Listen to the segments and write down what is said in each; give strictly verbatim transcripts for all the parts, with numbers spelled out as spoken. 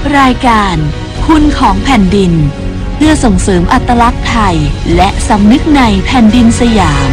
รายการคุณของแผ่นดินเพื่อส่งเสริมอัตลักษณ์ไทยและสำนึกในแผ่นดินสยาม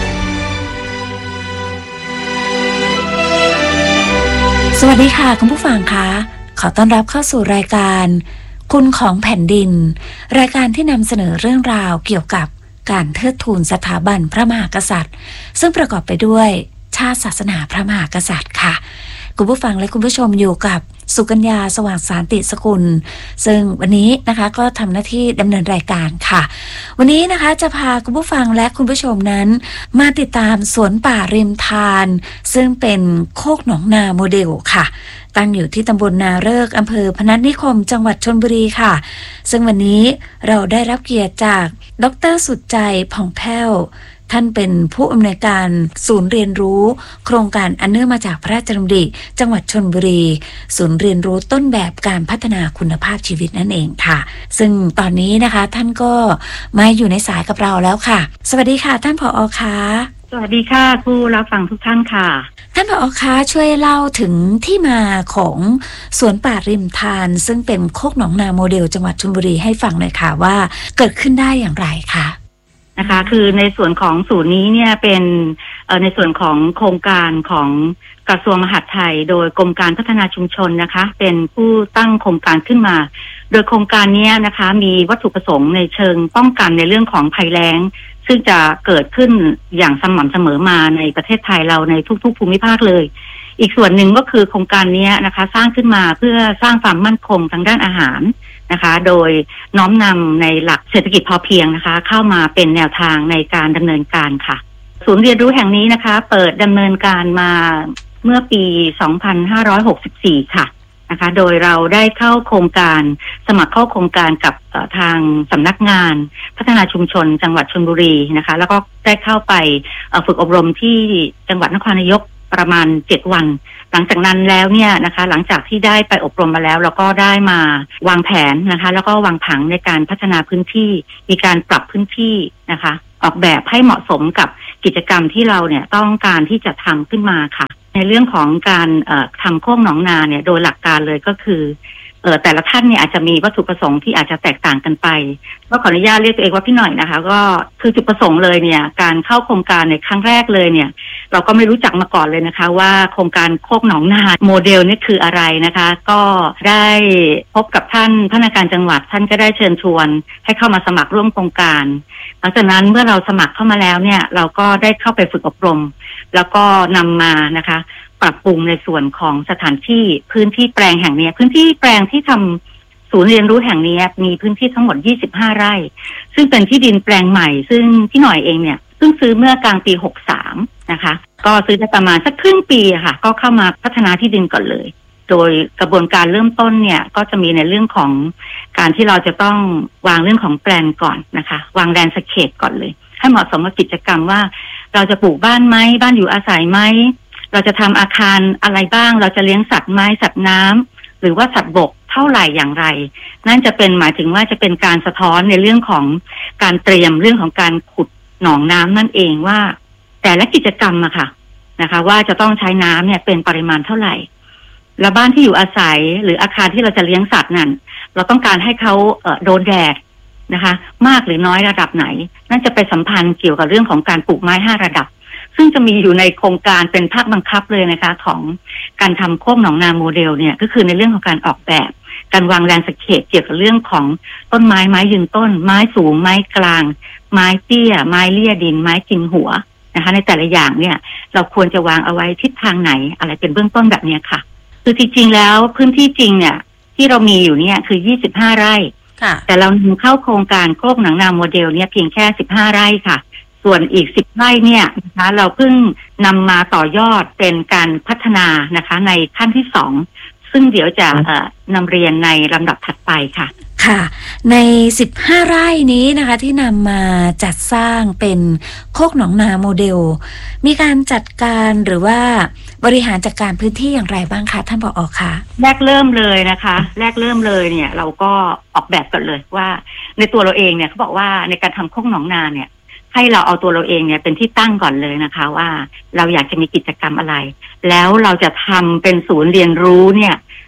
สวัสดีค่ะคุณผู้ฟังคะขอต้อนรับเข้าสู่รายการคุณของแผ่นดินรายการที่นำเสนอเรื่องราวเกี่ยวกับการเทิดทูนสถาบันพระมหากษัตริย์ซึ่งประกอบไปด้วยชาติศาสนาพระมหากษัตริย์ค่ะคุณผู้ฟังและคุณผู้ชมอยู่กับสุกัญญาสว่างสานติสกุลซึ่งวันนี้นะคะก็ทำหน้าที่ดำเนินรายการค่ะวันนี้นะคะจะพาคุณผู้ฟังและคุณผู้ชมนั้นมาติดตามสวนป่าริมทานซึ่งเป็นโคกหนองนาโมเดลค่ะตั้งอยู่ที่ตำบลนาฤกษ์อำเภอพนัสนิคมจังหวัดชลบุรีค่ะซึ่งวันนี้เราได้รับเกียรติจากดร.สุดใจผ่องแผ้วท่านเป็นผู้อำนวยการศูนย์เรียนรู้โครงการอันเนื่องมาจากพระราชดำริจังหวัดชลบุรีศูนย์เรียนรู้ต้นแบบการพัฒนาคุณภาพชีวิตนั่นเองค่ะซึ่งตอนนี้นะคะท่านก็มาอยู่ในสายกับเราแล้วค่ะสวัสดีค่ะท่านผอ.คะสวัสดีค่ะผู้รับฟังทุกท่านค่ะท่านผอ.คะช่วยเล่าถึงที่มาของสวนป่าริมทานซึ่งเป็นโคกหนองนาโมเดลจังหวัดชลบุรีให้ฟังหน่อยค่ะว่าเกิดขึ้นได้อย่างไรคะนะคะคือในส่วนของศูนย์นี้เนี่ยเป็นเอ่อในส่วนของโครงการของกระทรวงมหาดไทยโดยกรมการพัฒนาชุมชนนะคะเป็นผู้ตั้งโครงการขึ้นมาโดยโครงการนี้นะคะมีวัตถุประสงค์ในเชิงป้องกันในเรื่องของภัยแล้งซึ่งจะเกิดขึ้นอย่างสม่ำเสมอมาในประเทศไทยเราในทุกๆภูมิภาคเลยอีกส่วนหนึ่งก็คือโครงการนี้นะคะสร้างขึ้นมาเพื่อสร้างความมั่นคงทางด้านอาหารนะคะโดยน้อมนำในหลักเศรษฐกิจพอเพียงนะคะเข้ามาเป็นแนวทางในการดำเนินการค่ะศูนย์เรียนรู้แห่งนี้นะคะเปิดดำเนินการมาเมื่อปีสองพันห้าร้อยหกสิบสี่ค่ะนะคะโดยเราได้เข้าโครงการสมัครเข้าโครงการกับทางสำนักงานพัฒนาชุมชนจังหวัดชลบุรีนะคะแล้วก็ได้เข้าไปฝึกอบรมที่จังหวัดนครนายกประมาณเจ็ดวันหลังจากนั้นแล้วเนี่ยนะคะหลังจากที่ได้ไปอบรมมาแล้วเราก็ได้มาวางแผนนะคะแล้วก็วางผังในการพัฒนาพื้นที่มีการปรับพื้นที่นะคะออกแบบให้เหมาะสมกับกิจกรรมที่เราเนี่ยต้องการที่จะทำขึ้นมาค่ะในเรื่องของการเอ่อทำโคกหนองนาเนี่ยโดยหลักการเลยก็คือเอ่อแต่ละท่านเนี่ยอาจจะมีวัตถุประสงค์ที่อาจจะแตกต่างกันไปก็ขออนุญาตเรียกตัวเองว่าพี่หน่อยนะคะก็คือจุดประสงค์เลยเนี่ยการเข้าโครงการในครั้งแรกเลยเนี่ยเราก็ไม่รู้จักมาก่อนเลยนะคะว่าโครงการโคกหนองนาโมเดลนี่คืออะไรนะคะก็ได้พบกับท่านท่านในการจังหวัดท่านก็ได้เชิญชวนให้เข้ามาสมัครร่วมโครงการหลังจากนั้นเมื่อเราสมัครเข้ามาแล้วเนี่ยเราก็ได้เข้าไปฝึกอบรมแล้วก็นำมานะคะปรับปรุงในส่วนของสถานที่พื้นที่แปลงแห่งนี้พื้นที่แปลงที่ทำศูนย์เรียนรู้แห่งนี้มีพื้นที่ทั้งหมดยี่สิบห้าไร่ซึ่งเป็นที่ดินแปลงใหม่ซึ่งพี่หน่อยเองเนี่ยเพิ่งซื้อเมื่อกลางปีหกสามนะคะก็ซื้อได้ประมาณสักครึ่งปีค่ะก็เข้ามาพัฒนาที่ดินก่อนเลยโดยกระบวนการเริ่มต้นเนี่ยก็จะมีในเรื่องของการที่เราจะต้องวางเรื่องของแปลนก่อนนะคะวางแลนด์สเคปก่อนเลยให้เหมาะสมกับกิจกรรมว่าเราจะปลูกบ้านไหมบ้านอยู่อาศัยไหมเราจะทำอาคารอะไรบ้างเราจะเลี้ยงสัตว์ไหมสัตว์น้ำหรือว่าสัตว์บกเท่าไหร่อย่างไรนั่นจะเป็นหมายถึงว่าจะเป็นการสะท้อนในเรื่องของการเตรียมเรื่องของการขุดหนองน้ำนั่นเองว่าแต่ละกิจกรรมอะค่ะนะคะว่าจะต้องใช้น้ำเนี่ยเป็นปริมาณเท่าไหร่และบ้านที่อยู่อาศัยหรืออาคารที่เราจะเลี้ยงสัตว์นั่นเราต้องการให้เขาเอ่อโดนแดดนะคะมากหรือน้อยระดับไหนนั่นจะไปสัมพันธ์เกี่ยวกับเรื่องของการปลูกไม้ห้าระดับซึ่งจะมีอยู่ในโครงการเป็นภาคบังคับเลยนะคะของการทำโคกหนองนาโมเดลเนี่ยก็คือในเรื่องของการออกแบบการวางแลนด์สเคปเกี่ยวกับเรื่องของต้นไม้ไม้ยืนต้นไม้สูงไม้กลางไม้เตี้ยไม้เลี่ยดินไม้กินหัวนะคะในแต่ละอย่างเนี่ยเราควรจะวางเอาไว้ทิศทางไหนอะไรเป็นเบื้องต้นแบบนี้ค่ะคือจริงๆแล้วพื้นที่จริงเนี่ยที่เรามีอยู่เนี่ยคือยี่สิบห้าไร่แต่เรานำเข้าโครงการโคกหนองนาโมเดลเนี่ยเพียงแค่สิบห้าไร่ค่ะส่วนอีกสิบไร่เนี่ยนะคะเราเพิ่งนำมาต่อยอดเป็นการพัฒนานะคะในขั้นที่สองซึ่งเดี๋ยวจะเอ่อนำเรียนในลำดับถัดไปค่ะค่ะในสิบห้าไร่นี้นะคะที่นำมาจัดสร้างเป็นโคกหนองนาโมเดลมีการจัดการหรือว่าบริหารจัดการพื้นที่อย่างไรบ้างคะท่านผอ.คะแรกเริ่มเลยนะคะแรกเริ่มเลยเนี่ยเราก็ออกแบบกันเลยว่าในตัวเราเองเนี่ยเขาบอกว่าในการทำโคกหนองนาเนี่ยให้เราเอาตัวเราเองเนี่ยเป็นที่ตั้งก่อนเลยนะคะว่าเราอยากจะมีกิจกรรมอะไรแล้วเราจะทำเป็นศูนย์เรียนรู้เนี่ย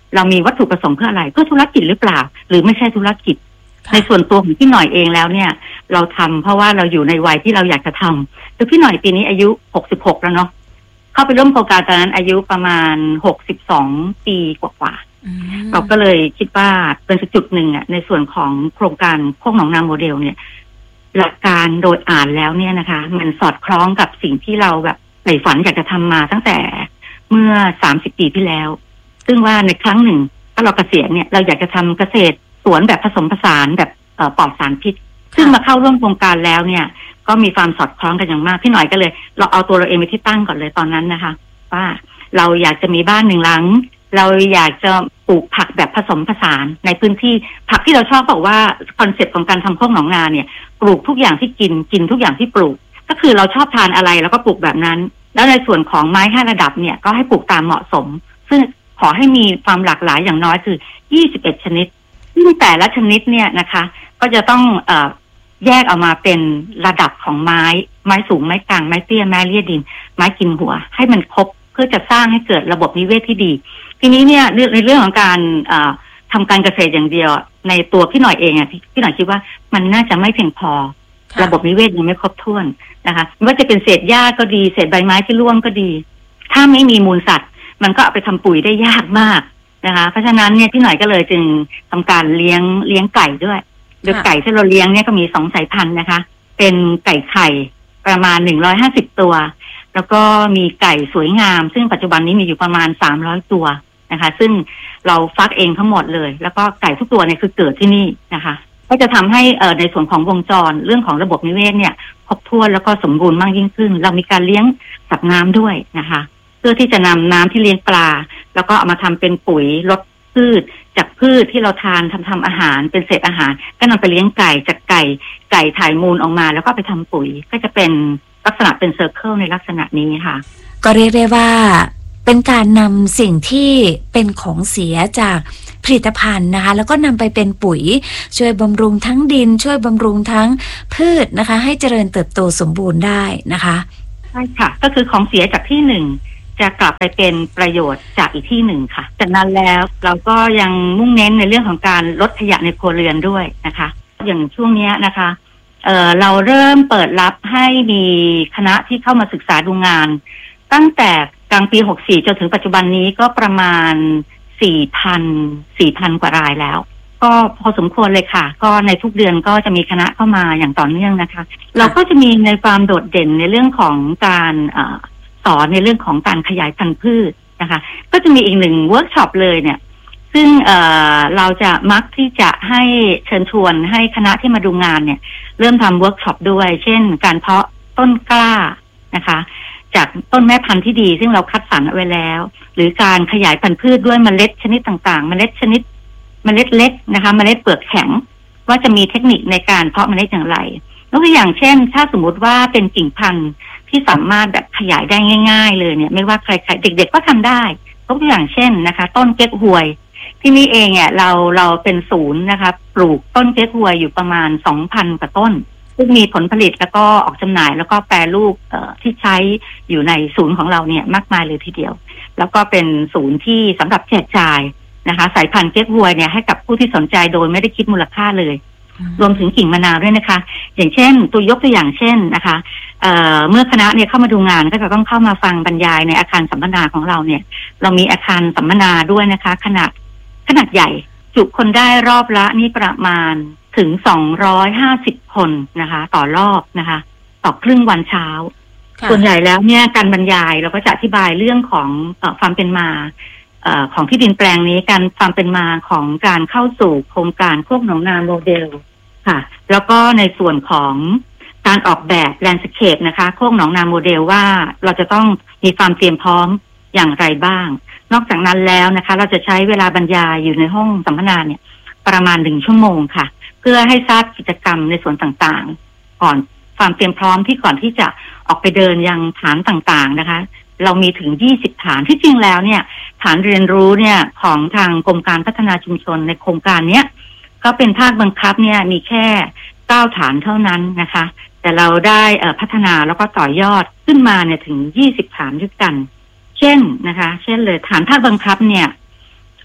เรามีวัตถุประสงค์เพื่ออะไรเพื่อธุรกิจหรือเปล่าหรือไม่ใช่ธุรกิจในส่วนตัวของพี่หน่อยเองแล้วเนี่ยเราทำเพราะว่าเราอยู่ในวัยที่เราอยากจะทำคือพี่หน่อยปีนี้อายุหกสิบหกแล้วเนาะเข้าไปร่วมโครงการตอนนั้นอายุประมาณหกสิบสองปีกว่าๆเราก็เลยคิดว่าเป็นจุดหนึ่งอ่ะในส่วนของโครงการโคกหนองนาโมเดลเนี่ยหลักการโดยอ่านแล้วเนี่ยนะคะมันสอดคล้องกับสิ่งที่เราแบบใฝ่ฝันอยากจะทำมาตั้งแต่เมื่อสามสิบปีที่แล้วซึ่งว่าในครั้งหนึ่งถ้าเราเกษียณเนี่ยเราอยากจะทำเกษตรสวนแบบผสมผสานแบบปลอดสารพิษซึ่งมาเข้าร่วมโครงการแล้วเนี่ยก็มีความสอดคล้องกันอย่างมากพี่หน่อยก็เลยเราเอาตัวเราเองไปที่ตั้งก่อนเลยตอนนั้นนะคะว่าเราอยากจะมีบ้านหนึ่งหลังเราอยากจะปลูกผักแบบผสมผสานในพื้นที่ผักที่เราชอบบอกว่าคอนเซ็ปต์ของการทำโคกหนองนาเนี่ยปลูกทุกอย่างที่กินกินทุกอย่างที่ปลูกก็คือเราชอบทานอะไรแล้วก็ปลูกแบบนั้นแล้วในส่วนของไม้ห้าระดับเนี่ยก็ให้ปลูกตามเหมาะสมซึ่งขอให้มีความหลากหลายอย่างน้อยคือยี่สิบเอ็ดชนิดซึ่งแต่ละชนิดเนี่ยนะคะก็จะต้องเอ่อแยกออกมาเป็นระดับของไม้ไม้สูงไม้กลางไม้เตี้ยไม้เลี่ยดินไม้กินหัวให้มันครบเพื่อจะสร้างให้เกิดระบบนิเวศที่ดีทีนี้เนี่ยในเรื่องของการเอ่อทำการเกษตรอย่างเดียวในตัวพี่หน่อยเองอ่ะพี่หน่อยคิดว่ามันน่าจะไม่เพียงพอระบบนิเวศยังไม่ครบถ้วนนะคะไม่ว่าจะเป็นเศษหญ้าก็ดีเศษใบไม้ที่ร่วงก็ดีถ้าไม่มีมูลสัตว์มันก็เอาไปทำปุ๋ยได้ยากมากนะคะเพราะฉะนั้นเนี่ยพี่หน่อยก็เลยจึงทำการเลี้ยงเลี้ยงไก่ด้วยโดยไก่ที่เราเลี้ยงเนี่ยก็มีสองสายพันธุ์นะคะเป็นไก่ไข่ประมาณหนึ่งร้อยห้าสิบตัวแล้วก็มีไก่สวยงามซึ่งปัจจุบันนี้มีอยู่ประมาณสามร้อยตัวนะคะซึ่งเราฟักเองทั้งหมดเลยแล้วก็ไก่ทุกตัวเนี่ยคือเกิดที่นี่นะคะก็จะทำให้เอ่อในส่วนของวงจรเรื่องของระบบนิเวศเนี่ยครบถ้วนแล้วก็สมบูรณ์มากยิ่งขึ้นเรามีการเลี้ยงสัตว์น้ำด้วยนะคะเพื่อที่จะนำน้ำที่เลี้ยงปลาแล้วก็เอามาทำเป็นปุ๋ยลดพืชจากพืชที่เราทานทำทำอาหารเป็นเศษอาหารก็นำไปเลี้ยงไก่จากไก่ไก่ถ่ายมูลออกมาแล้วก็ไปทำปุ๋ยก็จะเป็นลักษณะเป็นเซอร์เคิลในลักษณะนี้ค่ะก็เรียกได้ว่าเป็นการนำสิ่งที่เป็นของเสียจากผลิตภัณฑ์นะคะแล้วก็นำไปเป็นปุ๋ยช่วยบำรุงทั้งดินช่วยบำรุงทั้งพืชนะคะให้เจริญเติบโตสมบูรณ์ได้นะคะใช่ค่ะก็คือของเสียจากที่หนึ่งจะกลับไปเป็นประโยชน์จากอีกที่หนึ่งค่ะจากนั้นแล้วเราก็ยังมุ่งเน้นในเรื่องของการลดขยะในครัวเรือนด้วยนะคะอย่างช่วงนี้นะคะเอ่อเราเริ่มเปิดรับให้มีคณะที่เข้ามาศึกษาดูงานตั้งแต่กลางปีหกสิบสี่จนถึงปัจจุบันนี้ก็ประมาณ สี่พัน สี่พัน กว่ารายแล้วก็พอสมควรเลยค่ะก็ในทุกเดือนก็จะมีคณะเข้ามาอย่างต่อเนื่องนะคะเราก็จะมีในความโดดเด่นในเรื่องของการเอ่อสอนในเรื่องของการขยายพันธุ์พืชนะคะก็จะมีอีกหนึ่งเวิร์กช็อปเลยเนี่ยซึ่งเอ่อเราจะมักที่จะให้เชิญชวนให้คณะที่มาดูงานเนี่ยเริ่มทำเวิร์กช็อปด้วยเช่นการเพาะต้นกล้านะคะจากต้นแม่พันธุ์ที่ดีซึ่งเราคัดสรรเอาไว้แล้วหรือการขยายพันธุ์พืชด้วยเมล็ดชนิดต่างๆเมล็ดชนิดเมล็ดเล็กนะคะเมล็ดเปลือกแข็งว่าจะมีเทคนิคในการเพาะเมล็ดอย่างไรยกตัวอย่างเช่นถ้าสมมติว่าเป็นกิ่งพันธุ์ที่สามารถแบบขยายได้ง่ายๆเลยเนี่ยไม่ว่าใครๆเด็กๆก็ทำได้ยกตัวอย่างเช่นนะคะต้นเก๊กฮวยที่นี่เองเนี่ยเราเราเป็นศูนย์นะคะปลูกต้นเก๊กฮวยอยู่ประมาณ สองพัน กว่าต้นซึ่งมีผลผลิตแล้วก็ออกจำหน่ายแล้วก็แปรรูปเอ่อที่ใช้อยู่ในศูนย์ของเราเนี่ยมากมายเลยทีเดียวแล้วก็เป็นศูนย์ที่สำหรับแจกจ่ายนะคะสายพันธุ์เก๊กฮวยเนี่ยให้กับผู้ที่สนใจโดยไม่ได้คิดมูลค่าเลยรวมถึงกิ่งมะนาวด้วยนะคะอย่างเช่นตัวยกตัวอย่างเช่นนะคะเอ่อเมื่อคณะเนี่ยเข้ามาดูงานก็จะต้องเข้ามาฟังบรรยายในอาคารสัมมนาของเราเนี่ยเรามีอาคารสัมมนาด้วยนะคะขนาดขนาดใหญ่จุคนได้รอบละนี่ประมาณถึงสองร้อยห้าสิบคนนะคะต่อรอบนะคะต่อครึ่งวันเช้าส่วนใหญ่แล้วเนี่ยการบรรยายเราก็จะอธิบายเรื่องของเอ่อความเป็นมาเอ่อของที่ดินแปลงนี้การความเป็นมาของการเข้าสู่โครงการโคกหนองนาโมเดลค่ะแล้วก็ในส่วนของการออกแบบแลนด์สเคปนะคะโคกหนองนาโมเดลว่าเราจะต้องมีความเตรียมพร้อมอย่างไรบ้างนอกจากนั้นแล้วนะคะเราจะใช้เวลาบรรยายอยู่ในห้องสัมมนาเนี่ยประมาณหนึ่งชั่วโมงค่ะเพื่อให้ทราบกิจกรรมในส่วนต่างๆก่อนความเตรียมพร้อมที่ก่อนที่จะออกไปเดินยังฐานต่างๆนะคะเรามีถึงยี่สิบฐานที่จริงแล้วเนี่ยฐานเรียนรู้เนี่ยของทางกรมการพัฒนาชุมชนในโครงการเนี้ยก็เป็นภาคบังคับเนี่ยมีแค่เก้าฐานเท่านั้นนะคะแต่เราได้เอ่อพัฒนาแล้วก็ต่อยอดขึ้นมาเนี่ยถึงยี่สิบฐานด้วยกันเช่นนะคะเช่นเลยฐานภาคบังคับเนี่ย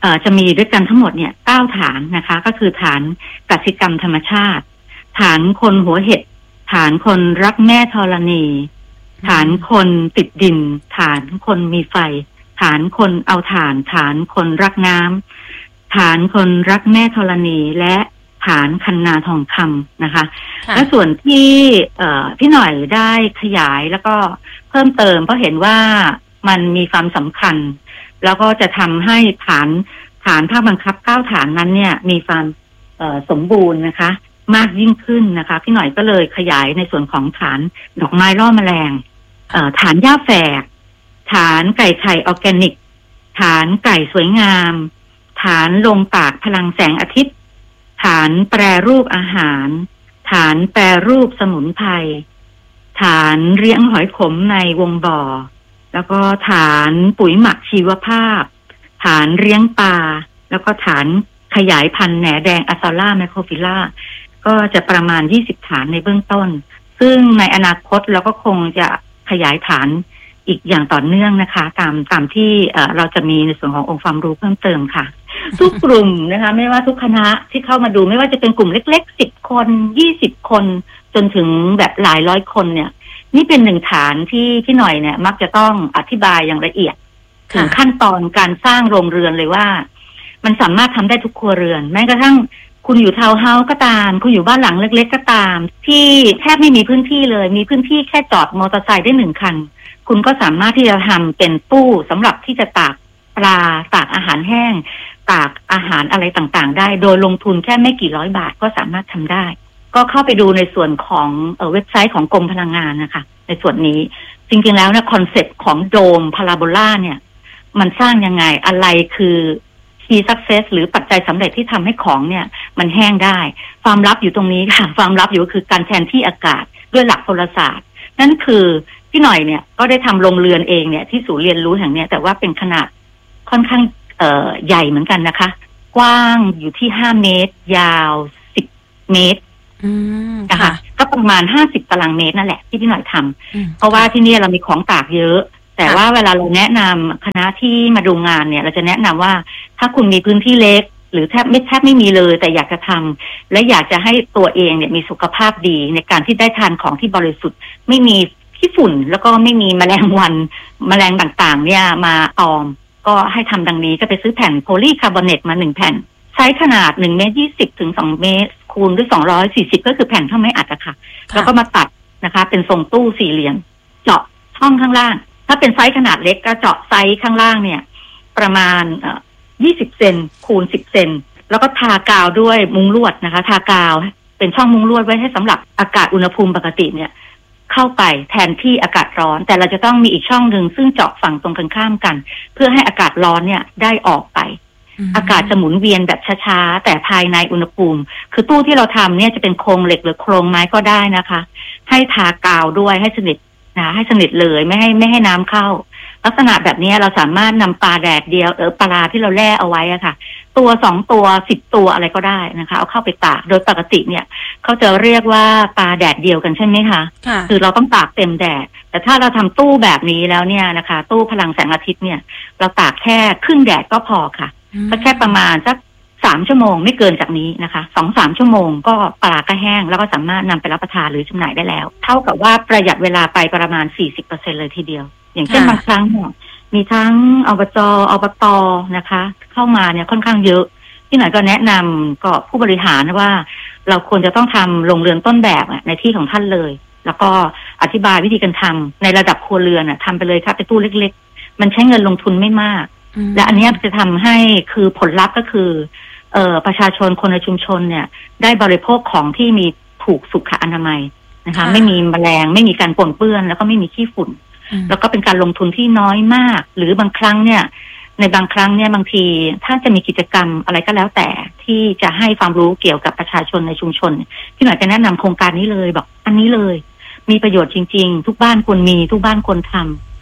เอ่อจะมีด้วยกันทั้งหมดเนี่ยเก้าฐานนะคะก็คือฐานกสิกรรมธรรมชาติฐานคนหัวเห็ดฐานคนรักแม่ธรณีฐานคนติดดินฐานคนมีไฟฐานคนเอาถ่านฐานคนรักน้ำฐานคนรักแม่ธรณีและฐานคันนาทองคำนะคะและส่วนที่เอ่อพี่หน่อยได้ขยายแล้วก็เพิ่มเติมเพราะเห็นว่ามันมีความสำคัญแล้วก็จะทำให้ฐานฐานภาคบังคับเก้าฐานนั้นเนี่ยมีความเอ่อสมบูรณ์นะคะมากยิ่งขึ้นนะคะพี่หน่อยก็เลยขยายในส่วนของฐานดอกไม้ล่อแมลงเอ่อฐานหญ้าแฝกฐานไก่ไข่ออร์แกนิกฐานไก่สวยงามฐานลงตากพลังแสงอาทิตย์ฐานแปรรูปอาหารฐานแปรรูปสมุนไพรฐานเลี้ยงหอยขมในวงบ่อแล้วก็ฐานปุ๋ยหมักชีวภาพฐานเลี้ยงปลาแล้วก็ฐานขยายพันธุ์แหนแดงอะซาล่าไมโครฟิล่าก็จะประมาณยี่สิบฐานในเบื้องต้นซึ่งในอนาคตเราก็คงจะขยายฐานอีกอย่างต่อเนื่องนะคะตามตามที่เอ่อเราจะมีในส่วนขององค์ความรู้เพิ่มเติมค่ะทุกกลุ่มนะคะไม่ว่าทุกคณะที่เข้ามาดูไม่ว่าจะเป็นกลุ่มเล็กๆสิบคนยี่สิบคนจนถึงแบบหลายร้อยคนเนี่ยนี่เป็นหนึ่งฐานที่พี่หน่อยเนี่ยมักจะต้องอธิบายอย่างละเอียดถึงขั้นตอนการสร้างโรงเรือนเลยว่ามันสามารถทำได้ทุกครัวเรือนแม้กระทั่งคุณอยู่ทาวน์เฮาส์ก็ตามคุณอยู่บ้านหลังเล็กๆก็ตามที่แทบไม่มีพื้นที่เลยมีพื้นที่แค่จอดมอเตอร์ไซค์ได้หนึ่งคันคุณก็สามารถที่จะทำเป็นตู้สำหรับที่จะตากปลาตากอาหารแห้งตากอาหารอะไรต่างๆได้โดยลงทุนแค่ไม่กี่ร้อยบาทก็สามารถทำได้ก็เข้าไปดูในส่วนของเอ่อเว็บไซต์ของกรมพลังงานนะคะในส่วนนี้จริงๆแล้วเนี่ยคอนเซ็ปต์ของโดมพาราโบลาเนี่ยมันสร้างยังไงอะไรคือ key success หรือปัจจัยสำเร็จที่ทำให้ของเนี่ยมันแห้งได้ความลับอยู่ตรงนี้ค่ะความลับอยู่ก็คือการแทนที่อากาศด้วยหลักโหราศาสตร์นั่นคือพี่หน่อยเนี่ยก็ได้ทำโรงเรือนเองเนี่ยที่ศูนย์เรียนรู้แห่งเนี้ยแต่ว่าเป็นขนาดค่อนข้างเอ่อใหญ่เหมือนกันนะคะกว้างอยู่ที่ห้าเมตรยาวสิบเมตรนะคะก็ประมาณห้าสิบตารางเมตรนั่นแหละที่พี่หน่อยทำเพราะว่าที่นี่เรามีของตากเยอะแต่ว่าเวลาเราแนะนำคณะที่มาดูงานเนี่ยเราจะแนะนำว่าถ้าคุณมีพื้นที่เล็กหรือแทบไม่แทบไม่มีเลยแต่อยากจะทำและอยากจะให้ตัวเองเนี่ยมีสุขภาพดีในการที่ได้ทานของที่บริสุทธิ์ไม่มีขี้ฝุ่นแล้วก็ไม่มีแมลงวันแมลงต่างๆเนี่ยมาตอมก็ให้ทำดังนี้ก็ไปซื้อแผ่นโพลีคาร์บอเนตมาหนึ่งแผ่นไซส์ขนาดหนึ่งเมตรยี่สิบถึงสองเมตรคูณด้วยสองร้อยสี่สิบก็คือแผ่นข้าวไม้อัดอะค่ะแล้วก็มาตัดนะคะเป็นทรงตู้สี่เหลี่ยมเจาะช่องข้างล่างถ้าเป็นไซส์ขนาดเล็กก็เจาะไซส์ข้างล่างเนี่ยประมาณเอ่อยี่สิบเซนคูณสิบเซนแล้วก็ทากาวด้วยมุ้งลวดนะคะทากาวเป็นช่องมุ้งลวดไว้ให้สำหรับอากาศอุณหภูมิปกติเนี่ยเข้าไปแทนที่อากาศร้อนแต่เราจะต้องมีอีกช่องหนึ่งซึ่งเจาะฝั่งตรงกันข้ามกันเพื่อให้อากาศร้อนเนี่ยได้ออกไปอากาศจะหมุนเวียนแบบช้าๆแต่ภายในอุณหภูมิคือตู้ที่เราทำเนี่ยจะเป็นโครงเหล็กหรือโครงไม้ก็ได้นะคะให้ทากาวด้วยให้สนิทนะให้สนิทเลยไม่ให้ไม่ให้น้ำเข้าลักษณะแบบนี้เราสามารถนำปลาแดดเดียวเออปลาที่เราแล่เอาไว้อะค่ะตัวสองตัวสิบตัวอะไรก็ได้นะคะเอาเข้าไปตากโดยปกติเนี่ยเขาจะเรียกว่าปลาแดดเดียวกันใช่ไหมคะคือเราต้องตากเต็มแดดแต่ถ้าเราทำตู้แบบนี้แล้วเนี่ยนะคะตู้พลังแสงอาทิตย์เนี่ยเราตากแค่ครึ่งแดดก็พอค่ะก็แค่ประมาณสักสามชั่วโมงไม่เกินจากนี้นะคะสองสามชั่วโมงก็ปลาก็แห้งแล้วก็สามารถนำไปรับประทานหรือจำหน่ายได้แล้วเท่ากับว่าประหยัดเวลาไปประมาณ สี่สิบเปอร์เซ็นต์ เลยทีเดียวอย่างเช่นบางครั้งเนี่ยมีทั้งอบจอบตนะคะเข้ามาเนี่ยค่อนข้างเยอะที่ไหนก็แนะนำก็ผู้บริหารว่าเราควรจะต้องทำโรงเรือนต้นแบบในที่ของท่านเลยแล้วก็อธิบายวิธีการทำในระดับครัวเรือนทำไปเลยครับเป็นตู้เล็กๆมันใช้เงินลงทุนไม่มากและอันนี้จะทำให้คือผลลัพธ์ก็คือเอ่อประชาชนคนในชุมชนเนี่ยได้บริโภคของที่มีถูกสุขอนามัยนะคะไม่มีแมลงไม่มีการปนเปื้อนแล้วก็ไม่มีขี้ฝุ่นแล้วก็เป็นการลงทุนที่น้อยมากหรือบางครั้งเนี่ยในบางครั้งเนี่ยบางทีถ้าจะมีกิจกรรมอะไรก็แล้วแต่ที่จะให้ความรู้เกี่ยวกับประชาชนในชุมชนที่หน่อยจะแนะนำโครงการนี้เลยบอกอันนี้เลยมีประโยชน์จริงๆทุกบ้านควรมีทุกบ้านควรทำค่ะ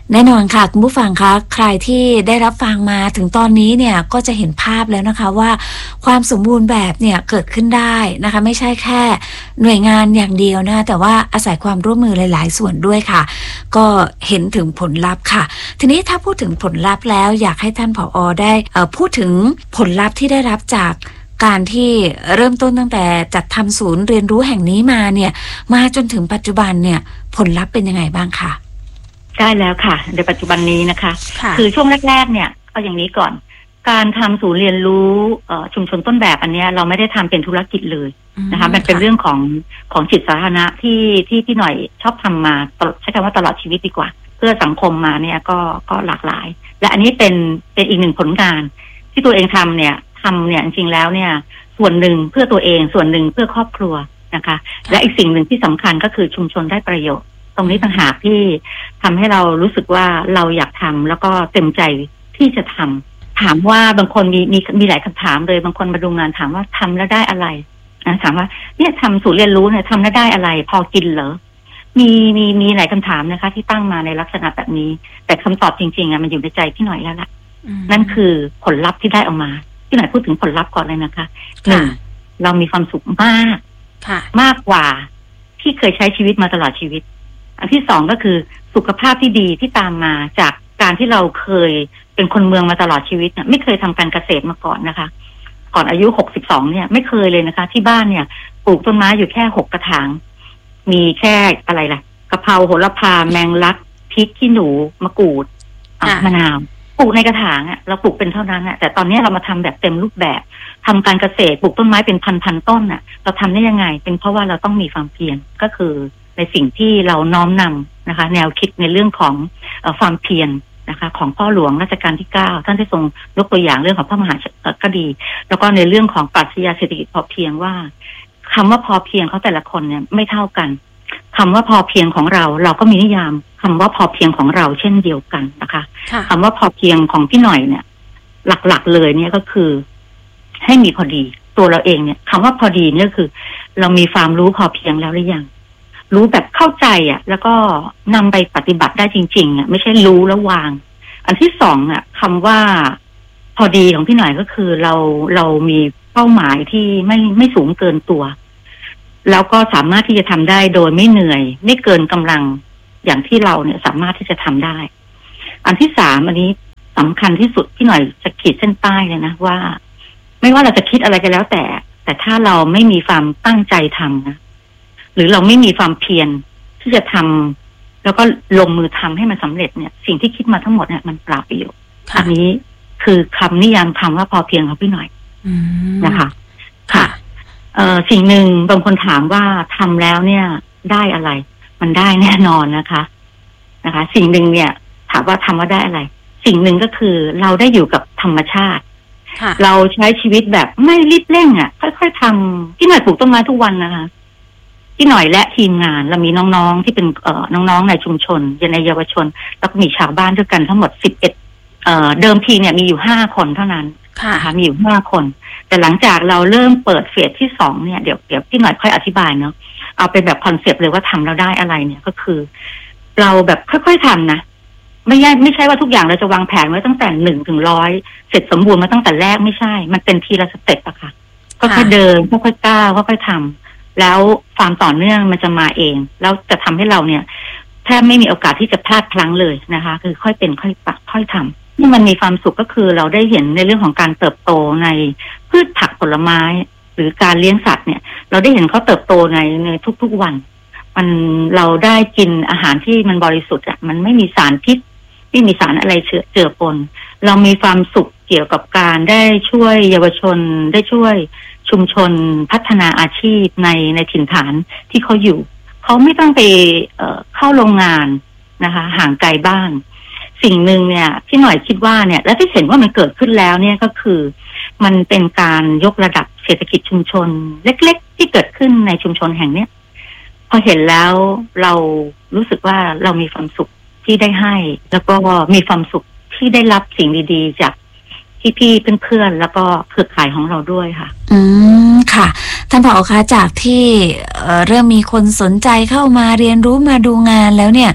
แน่นอนค่ะคุณผู้ฟังคะใครที่ได้รับฟังมาถึงตอนนี้เนี่ยก็จะเห็นภาพแล้วนะคะว่าความสมบูรณ์แบบเนี่ยเกิดขึ้นได้นะคะไม่ใช่แค่หน่วยงานอย่างเดียวนะแต่ว่าอาศัยความร่วมมือหลายๆส่วนด้วยค่ะก็เห็นถึงผลลัพธ์ค่ะทีนี้ถ้าพูดถึงผลลัพธ์แล้วอยากให้ท่านผอ.ได้เอ่อพูดถึงผลลัพธ์ที่ได้รับจากการที่เริ่มต้นตั้งแต่จัดทำศูนย์เรียนรู้แห่งนี้มาเนี่ยมาจนถึงปัจจุบันเนี่ยผลลัพธ์เป็นยังไงบ้างคะได้แล้วค่ะในปัจจุบันนี้นะคะคือช่วงแรกๆเนี่ยเอาอย่างนี้ก่อนการทำศูนย์เรียนรู้ชุมชนต้นแบบอันนี้เราไม่ได้ทำเป็นธุรกิจเลยนะคะมันเป็นเรื่องของของจิตสาธารณะที่ที่พี่หน่อยชอบทำมาใช้คำว่าตลอดชีวิตดีกว่าเพื่อสังคมมาเนี่ยก็ก็หลากหลายและอันนี้เป็นเป็นอีกหนึ่งผลงานที่ตัวเองทำเนี่ยทำเนี่ยจริงๆแล้วเนี่ยส่วนหนึ่งเพื่อตัวเองส่วนหนึ่งเพื่อครอบครัวนะคะและอีกสิ่งหนึ่งที่สำคัญก็คือชุมชนได้ประโยชน์ตรงนี้ต่างหากที่ทำให้เรารู้สึกว่าเราอยากทำแล้วก็เต็มใจที่จะทำถามว่าบางคนมีมีมีหลายคำถามเลยบางคนมาดูงานถามว่าทำแล้วได้อะไรนะถามว่าเนี่ยทำศูนย์เรียนรู้เนี่ยทำแล้วได้อะไรพอกินเหรอมีมีมีหลายคำถามนะคะที่ตั้งมาในลักษณะแบบนี้แต่คำตอบจริงๆอ่ะมันอยู่ในใจพี่หน่อยแล้วล่ะนั่นคือผลลัพธ์ที่ได้ออกมาพี่หน่อยพูดถึงผลลัพธ์ก่อนเลยนะคะหนึ่งเรามีความสุขมากมากกว่าที่เคยใช้ชีวิตมาตลอดชีวิตอันที่สองก็คือสุขภาพที่ดีที่ตามมาจากการที่เราเคยเป็นคนเมืองมาตลอดชีวิตเนี่ยไม่เคยทำการเกษตรมาก่อนนะคะก่อนอายุหกสิบสองเนี่ยไม่เคยเลยนะคะที่บ้านเนี่ยปลูกต้นไม้อยู่แค่หกกระถางมีแค่อะไรล่ะกะเพราโหระพาแมงลักพริกขี้หนูมะกรูดมะนาวปลูกในกระถางอ่ะเราปลูกเป็นเท่านั้นอ่ะแต่ตอนนี้เรามาทำแบบเต็มรูปแบบทำการเกษตรปลูกต้นไม้เป็นพันๆต้นอ่ะเราทำได้ยังไงเป็นเพราะว่าเราต้องมีความเพียรก็คือในสิ่งที่เราน้อมนำนะคะแนวคิดในเรื่องของเอ่อความเพียรนะคะของพ่อหลวงรัชกาลที่เก้าท่านได้ทรงยกตัวอย่างเรื่องของพระมหากษัตริย์แล้วก็ในเรื่องของปรัชญาเศรษฐกิจพอเพียงว่าคำว่าพอเพียงเขาแต่ละคนเนี่ยไม่เท่ากันคำว่าพอเพียงของเราเราก็มีนิยามคำว่าพอเพียงของเราเช่นเดียวกันนะคะคำว่าพอเพียงของพี่หน่อยเนี่ยหลักๆเลยเนี่ยก็คือให้มีพอดีตัวเราเองเนี่ยคำว่าพอดีเนี่ยคือเรามีความรู้พอเพียงแล้วหรือยังรู้แบบเข้าใจอ่ะแล้วก็นำไปปฏิบัติได้จริงๆอ่ะไม่ใช่รู้แล้ววางอันที่สองอ่ะคำว่าพอดีของพี่หน่อยก็คือเราเรามีเป้าหมายที่ไม่ไม่สูงเกินตัวแล้วก็สามารถที่จะทำได้โดยไม่เหนื่อยไม่เกินกำลังอย่างที่เราเนี่ยสามารถที่จะทำได้อันที่สามอันนี้สำคัญที่สุดพี่หน่อยจะขีดเส้นใต้เลยนะว่าไม่ว่าเราจะคิดอะไรก็แล้วแต่แต่ถ้าเราไม่มีความตั้งใจทำนะหรือเราไม่มีความเพียรที่จะทำแล้วก็ลงมือทำให้มันสำเร็จเนี่ยสิ่งที่คิดมาทั้งหมดเนี่ยมันเปล่าประโยชน์อันนี้คือคำนิยามคำว่าพอเพียงของพี่หน่อยนะคะค่ะเอ่อสิ่งหนึ่งบางคนถามว่าทำแล้วเนี่ยได้อะไรมันได้แน่นอนนะคะนะคะสิ่งหนึ่งเนี่ยถามว่าทำว่าได้อะไรสิ่งหนึ่งก็คือเราได้อยู่กับธรรมชาติเราใช้ชีวิตแบบไม่รีบเร่งอ่ะค่อยๆทำที่หน่อยปลูกต้นไม้ทุกวันนะคะที่หน่อยและทีมงานเรามีน้องๆที่เป็นเอ่อน้องๆในชุมชนในเยาวชนแล้วก็มีชาวบ้านด้วยกันทั้งหมดสิบเอ็ดเอ่อเดิมทีเนี่ยมีอยู่ห้าคนเท่านั้นค่ะมีอยู่ห้าคนแต่หลังจากเราเริ่มเปิดเฟสที่สองเนี่ยเดี๋ยวเดี๋ยวพี่หน่อยค่อยอธิบายเนาะเอาเป็นแบบคอนเซปต์เลยว่าทำแล้วได้อะไรเนี่ยก็คือเราแบบค่อยๆทำนะไม่ใช่ไม่ใช่ว่าทุกอย่างเราจะวางแผนไว้ตั้งแต่หนึ่งถึงร้อยเสร็จสมบูรณ์มาตั้งแต่แรกไม่ใช่มันเป็นทีละสเต็ปอะค่ะค่อยๆเดินค่อยๆก้าวค่อยๆทำแล้วความต่อเนื่องมันจะมาเองแล้วจะทำให้เราเนี่ยแทบไม่มีโอกาสที่จะพลาดพลั้งเลยนะคะคือค่อยเป็นค่อยปักค่อยทำนี่มันมีความสุขก็คือเราได้เห็นในเรื่องของการเติบโตในพืชผักผลไม้หรือการเลี้ยงสัตว์เนี่ยเราได้เห็นเขาเติบโตในในทุกๆวันมันเราได้กินอาหารที่มันบริสุทธิ์อ่ะมันไม่มีสารพิษไม่มีสารอะไรเชื้อเจือปนเรามีความสุขเกี่ยวกับการได้ช่วยเยาวชนได้ช่วยชุมชนพัฒนาอาชีพในในถิ่นฐานที่เขาอยู่เขาไม่ต้องไปเอ่อเข้าโรงงานนะคะห่างไกลบ้านสิ่งหนึ่งเนี่ยที่หน่อยคิดว่าเนี่ยและที่เห็นว่ามันเกิดขึ้นแล้วเนี่ยก็คือมันเป็นการยกระดับเศรษฐกิจชุมชนเล็กๆที่เกิดขึ้นในชุมชนแห่งเนี้ยพอเห็นแล้วเรารู้สึกว่าเรามีความสุขที่ได้ให้แล้วก็มีความสุขที่ได้รับสิ่งดีๆจากพี่ๆเพื่อนๆแล้วก็เครือข่ายของเราด้วยค่ะอืมค่ะท่านผอ.คะจากที่เอ่อเริ่มมีคนสนใจเข้ามาเรียนรู้มาดูงานแล้วเนี่ย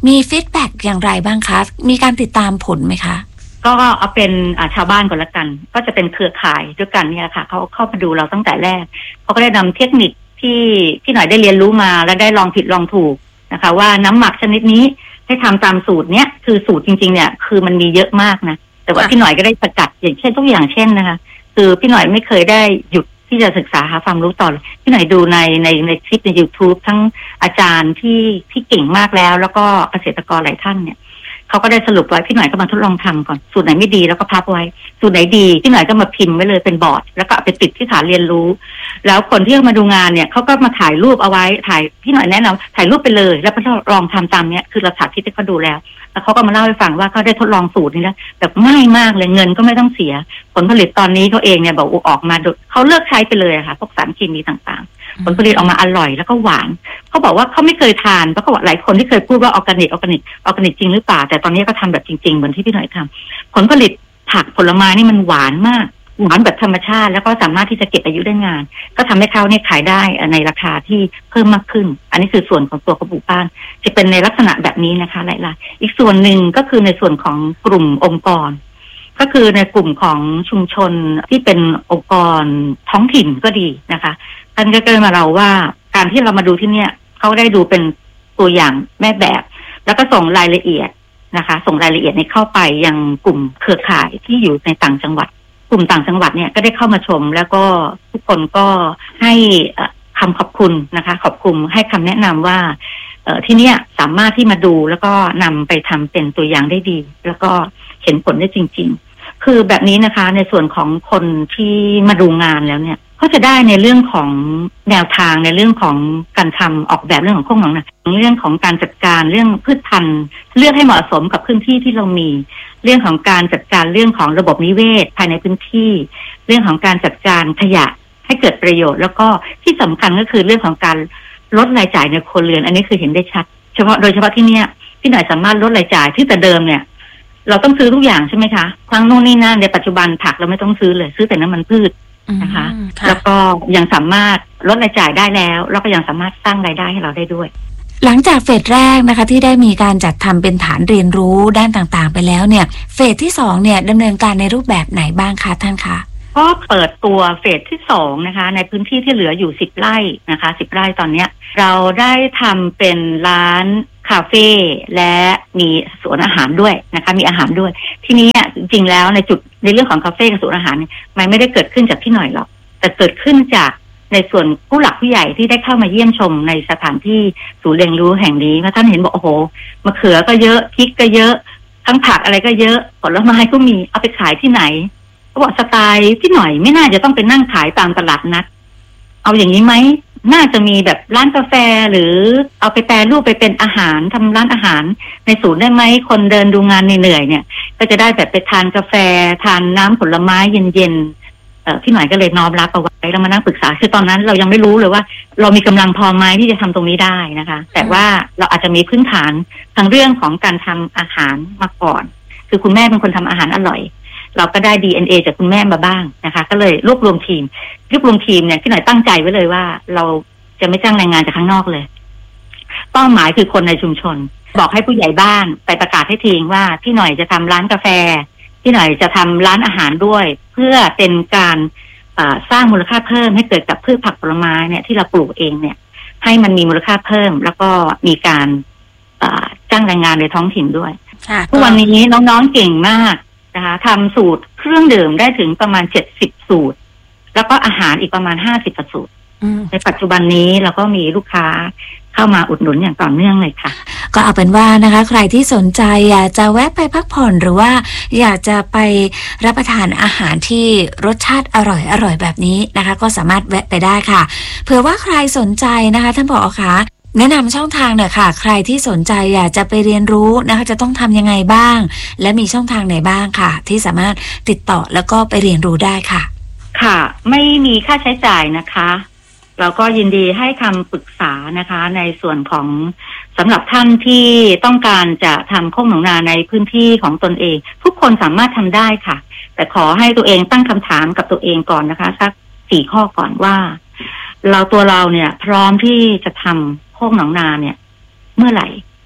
มีฟีดแบ็กอย่างไรบ้างคะมีการติดตามผลไหมคะก็เอาเป็นชาวบ้านก่อนละกันก็จะเป็นเครือข่ายด้วยกันเนี่ยค่ะเขาเข้ามาดูเราตั้งแต่แรกเขาก็ได้นำเทคนิคที่ที่หน่อยได้เรียนรู้มาและได้ลองผิดลองถูกนะคะว่าน้ำหมักชนิดนี้ให้ทำตามสูตรเนี้ยคือสูตรจริงๆเนี่ยคือมันมีเยอะมากนะแต่ว่าพี่หน่อยก็ได้สกัดอย่างเช่นทุกอย่างเช่นนะคะคือพี่หน่อยไม่เคยได้หยุดที่จะศึกษาหาความรู้ต่อพี่หน่อยดูในในในคลิปใน YouTube ทั้งอาจารย์ที่ที่เก่งมากแล้วแล้วก็เกษตรกรหลายท่านเนี่ยเขาก็ได้สรุปไว้พี่หน่อยก็มาทดลองทำก่อนสูตรไหนไม่ดีแล้วก็พับไว้สูตรไหนดีพี่หน่อยก็มาพิมพ์ไว้เลยเป็นบอร์ดแล้วก็เอาไปติดที่ฐานเรียนรู้แล้วคนที่มาดูงานเนี่ยเขาก็มาถ่ายรูปเอาไว้ถ่ายพี่หน่อยแนะนำถ่ายรูปไปเลยแล้วก็ลองทำตามเนี้ยคือเราสาธิตให้เขาดูแล้วแล้วเขาก็มาเล่าให้ฟังว่าเขาได้ทดลองสูตรนี้แล้วแบบง่ายมากเลยเงินก็ไม่ต้องเสียผลผลิตตอนนี้เขาเองเนี่ยบอกออกมาเขาเลิกใช้ไปเลยค่ะพวกสารเคมีต่างๆผลผลิตออกมาอร่อยแล้วก็หวานเขาบอกว่าเขาไม่เคยทานเพราะเขาบอกหลายคนที่เคยพูดว่าออร์แกนิกออร์แกนิกออร์แกนิกจริงหรือเปล่าแต่ตอนนี้ก็ทำแบบจริงๆเหมือนที่พี่หน่อยทำผลผลิตผักผลไม้นี่มันหวานมากหวานแบบธรรมชาติแล้วก็สามารถที่จะเก็บอายุได้นานก็ทำให้เขาเนี่ยขายได้ในราคาที่เพิ่มมากขึ้นอันนี้คือส่วนของตัวกระปุกบ้านจะเป็นในลักษณะแบบนี้นะคะหลายๆอีกส่วนหนึ่งก็คือในส่วนของกลุ่มองค์กรก็คือในกลุ่มของชุมชนที่เป็นองค์กรท้องถิ่นก็ดีนะคะท่านก็เกิดมาเราว่าการที่เรามาดูที่เนี่ยเขาได้ดูเป็นตัวอย่างแม่แบบแล้วก็ส่งรายละเอียดนะคะส่งรายละเอียดในเข้าไปยังกลุ่มเครือข่ายที่อยู่ในต่างจังหวัดกลุ่มต่างจังหวัดเนี่ยก็ได้เข้ามาชมแล้วก็ทุกคนก็ให้คำขอบคุณนะคะขอบคุณให้คำแนะนำว่าที่เนี่ยสามารถที่มาดูแล้วก็นำไปทำเป็นตัวอย่างได้ดีแล้วก็เห็นผลได้จริงๆคือแบบนี้นะคะในส่วนของคนที่มาดูงานแล้วเนี่ยก็จะได้ในเรื่องของแนวทางในเรื่องของการทำออกแบบเรื่องของโคกหนองนาเรื่องของการจัดการเรื่องพืชพันธุ์เลือกให้เหมาะสมกับพื้นที่ที่เรามีเรื่องของการจัดการเรื่องของระบบนิเวศภายในพื้นที่เรื่องของการจัดการขยะให้เกิดประโยชน์แล้วก็ที่สำคัญก็คือเรื่องของการลดรายจ่ายในครัวเรือนอันนี้คือเห็นได้ชัดเฉพาะโดยเฉพาะที่เนี่ยพี่หน่อยสามารถลดรายจ่ายที่แต่เดิมเนี่ยเราต้องซื้อทุกอย่างใช่ไหมคะทั้งโน่นนี่นั่นในปัจจุบันผักเราไม่ต้องซื้อเลยซื้อแต่น้ำมันพืชนะคะแล้วก็ยังสามารถลดรายจ่ายได้แล้วแล้วก็ยังสามารถสร้างรายได้ให้เราได้ด้วยหลังจากเฟสแรกนะคะที่ได้มีการจัดทำเป็นฐานเรียนรู้ด้านต่างๆไปแล้วเนี่ยเฟสที่สองเนี่ยดำเนินการในรูปแบบไหนบ้างคะท่านคะก็เปิดตัวเฟสที่สองนะคะในพื้นที่ที่เหลืออยู่สิบไร่นะคะสิบไร่ตอนเนี้ยเราได้ทำเป็นร้านคาเฟ่และมีสวนอาหารด้วยนะคะมีอาหารด้วยทีนี้จริงๆแล้วในจุดในเรื่องของคาเฟ่กับสวนอาหารมันไม่ได้เกิดขึ้นจากที่หน่อยหรอกแต่เกิดขึ้นจากในส่วนผู้หลักผู้ใหญ่ที่ได้เข้ามาเยี่ยมชมในสถานที่ศูนย์เรียนรู้แห่งนี้ท่านเห็นบอกโอ้โหมะเขือก็เยอะพริกก็เยอะทั้งผักอะไรก็เยอะผลไม้ก็มีเอาไปขายที่ไหนเขาบอกสไตล์ที่หน่อยไม่น่าจะต้องไปนั่งขายตามตลาดนัดเอาอย่างนี้ไหมน่าจะมีแบบร้านกาแฟหรือเอาไปแปรรูปไปเป็นอาหารทำร้านอาหารในศูนย์ได้ไหมคนเดินดูงานเหนื่อยเนี่ยก็จะได้แบบไปทานกาแฟทานน้ำผลไม้เย็นๆเอ่อพี่หน่อยก็เลยน้อมรับเอาไว้แล้วมานั่งปรึกษาคือตอนนั้นเรายังไม่รู้เลยว่าเรามีกำลังพอไหมที่จะทำตรงนี้ได้นะคะแต่ว่าเราอาจจะมีพื้นฐานทางเรื่องของการทำอาหารมาก่อนคือคุณแม่เป็นคนทำอาหารอร่อยเราก็ได้ ดี เอ็น เอ จากคุณแม่มาบ้างนะคะก็เลยรวบรวมทีมรวบรวมทีมเนี่ยพี่หน่อยตั้งใจไว้เลยว่าเราจะไม่จ้างแรงงานจากข้างนอกเลยเป้าหมายคือคนในชุมชนบอกให้ผู้ใหญ่บ้านไปประกาศให้ทีงว่าพี่หน่อยจะทำร้านกาแฟพี่หน่อยจะทำร้านอาหารด้วยเพื่อเป็นการสร้างมูลค่าเพิ่มให้เกิดกับพืชผักผลไม้เนี่ยที่เราปลูกเองเนี่ยให้มันมีมูลค่าเพิ่มแล้วก็มีการจ้างแรงงานในท้องถิ่นด้วยทุกวันนี้น้องๆเก่งมากนะคะทำสูตรเครื่องดื่มได้ถึงประมาณเจ็ดสิบสูตรแล้วก็อาหารอีกประมาณห้าสิบสูตรในปัจจุบันนี้เราก็มีลูกค้าเข้ามาอุดหนุนอย่างต่อเนื่องเลยค่ะก็เอาเป็นว่านะคะใครที่สนใจอยากจะแวะไปพักผ่อนหรือว่าอยากจะไปรับประทานอาหารที่รสชาติอร่อยอร่อยแบบนี้นะคะก็สามารถแวะไปได้ค่ะเผื่อว่าใครสนใจนะคะท่านผอ.คะแนะนำช่องทางหน่อยค่ะใครที่สนใจอยากจะไปเรียนรู้นะคะจะต้องทำยังไงบ้างและมีช่องทางไหนบ้างค่ะที่สามารถติดต่อแล้วก็ไปเรียนรู้ได้ค่ะค่ะไม่มีค่าใช้จ่ายนะคะเราก็ยินดีให้คำปรึกษานะคะในส่วนของสำหรับท่านที่ต้องการจะทำโคกหนองนาในพื้นที่ของตนเองทุกคนสามารถทำได้ค่ะแต่ขอให้ตัวเองตั้งคำถามกับตัวเองก่อนนะคะสักสี่ข้อก่อนว่าเราตัวเราเนี่ยพร้อมที่จะทำโคกหนองนาเนี่ยเมื่อไหร่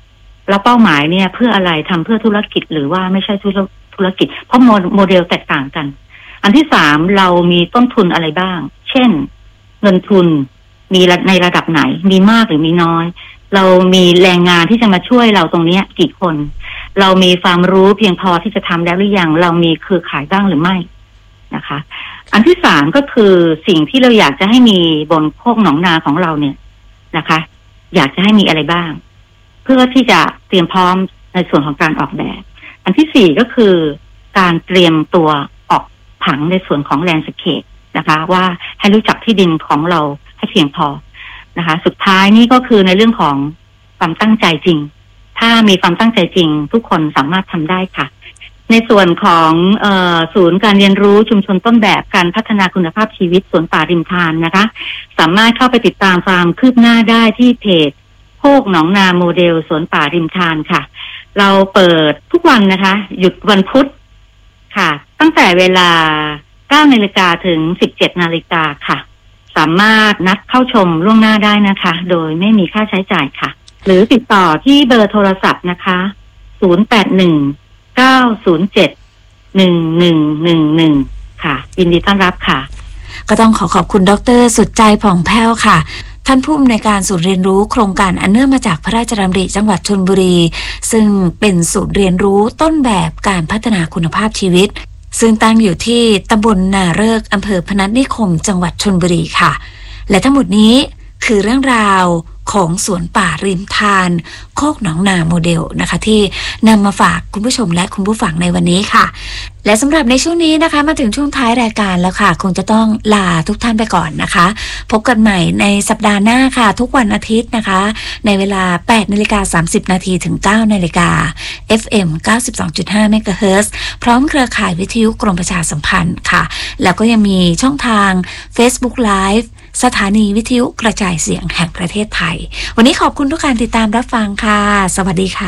แล้วเป้าหมายเนี่ยเพื่ออะไรทำเพื่อธุรกิจหรือว่าไม่ใช่ธุรธุรกิจเพราะโมเดลแตกต่างกันอันที่สามเรามีต้นทุนอะไรบ้างเช่นเงินทุนมีในระดับไหนมีมากหรือมีน้อยเรามีแรงงานที่จะมาช่วยเราตรงนี้กี่คนเรามีความรู้เพียงพอที่จะทำแล้วหรือยังเรามีเครือข่ายบ้างหรือไม่นะคะอันที่สามก็คือสิ่งที่เราอยากจะให้มีบนโคกหนองนาของเราเนี่ยนะคะอยากจะให้มีอะไรบ้างเพื่อที่จะเตรียมพร้อมในส่วนของการออกแบบอันที่สี่ก็คือการเตรียมตัวออกผังในส่วนของแลนด์สเคปนะคะว่าให้รู้จักที่ดินของเราให้เพียงพอนะคะสุดท้ายนี่ก็คือในเรื่องของความตั้งใจจริงถ้ามีความตั้งใจจริงทุกคนสามารถทำได้ค่ะในส่วนของเอ่อศูนย์การเรียนรู้ชุมชนต้นแบบการพัฒนาคุณภาพชีวิตสวนป่าริมทานนะคะสามารถเข้าไปติดตามความคืบหน้าได้ที่เพจโคกหนองนาโมเดลสวนป่าริมทานค่ะเราเปิดทุกวันนะคะหยุดวันพุธค่ะตั้งแต่เวลาเก้านาฬิกาถึงสิบเจ็ดนาฬิกาค่ะสามารถนัดเข้าชมล่วงหน้าได้นะคะโดยไม่มีค่าใช้จ่ายค่ะหรือติดต่อที่เบอร์โทรศัพท์นะคะศูนย์ แปด หนึ่ง เก้า ศูนย์ เจ็ด หนึ่ง หนึ่ง หนึ่ง หนึ่งค่ะยินดีต้อนรับค่ะก็ต้องขอขอบคุณดร.สุดใจผ่องแผ้วค่ะท่านผู้อำนวยการศูนย์เรียนรู้โครงการอันเนื่องมาจากพระราชดำริจังหวัดชลบุรีซึ่งเป็นศูนย์เรียนรู้ต้นแบบการพัฒนาคุณภาพชีวิตซึ่งตั้งอยู่ที่ตำบลนาเริกอำเภอพนัสนิคมจังหวัดชลบุรีค่ะและทั้งหมดนี้คือเรื่องราวของสวนป่าริมทานโคกหนองนาโมเดลนะคะที่นำมาฝากคุณผู้ชมและคุณผู้ฟังในวันนี้ค่ะและสำหรับในช่วงนี้นะคะมาถึงช่วงท้ายรายการแล้วค่ะคงจะต้องลาทุกท่านไปก่อนนะคะพบกันใหม่ในสัปดาห์หน้าค่ะทุกวันอาทิตย์นะคะในเวลา แปดนาฬิกาสามสิบนาทีถึง เก้านาฬิกา เอฟ เอ็ม เก้าสิบสองจุดห้า เมกะเฮิรตซ์พร้อมเครือข่ายวิทยุกรมประชาสัมพันธ์ค่ะแล้วก็ยังมีช่องทาง Facebook Live สถานีวิทยุกระจายเสียงแห่งประเทศไทยวันนี้ขอบคุณทุกการติดตามรับฟังค่ะสวัสดีค่ะ